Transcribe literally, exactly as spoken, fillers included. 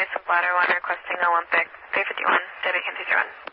Choice of Bladder One requesting Olympic three fifty-one, Debbie Kentucky Run.